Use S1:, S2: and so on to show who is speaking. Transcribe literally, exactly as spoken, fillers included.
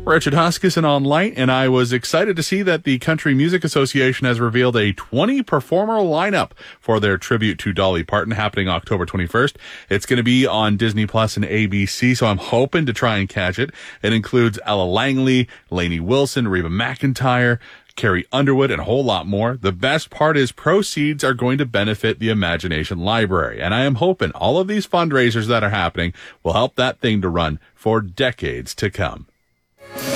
S1: Richard Huskisson on Light, and I was excited to see that the Country Music Association has revealed a twenty performer lineup for their tribute to Dolly Parton happening October twenty-first. It's going to be on Disney Plus and A B C, so I'm hoping to try and catch it. It includes Ella Langley, Lainey Wilson, Reba McEntire, Carrie Underwood, and a whole lot more. The best part is proceeds are going to benefit the Imagination Library, and I am hoping all of these fundraisers that are happening will help that thing to run for decades to come.